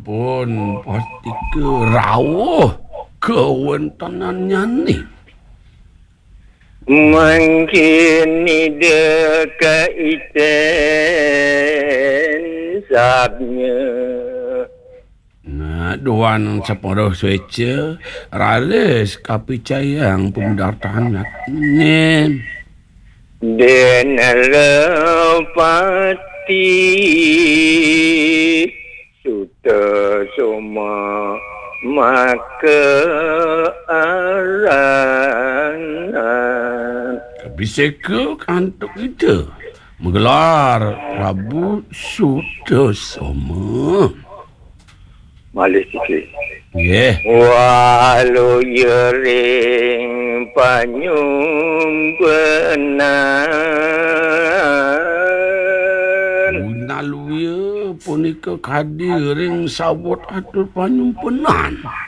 pun pasti ke rawuh kewentanannya ni. Mungkin ide kaitan sabnya. Nah, doan separuh sueca ralis kapi cayang pemudartaan ni. Dan lepati sudah semua maka aranan. Bisa ke kantor kita menggelar Rabu sudah semua. Malis sikit. Yeah. Walau yering panyung benan. Unaluya punika kadiring sabut atur panyumpenan.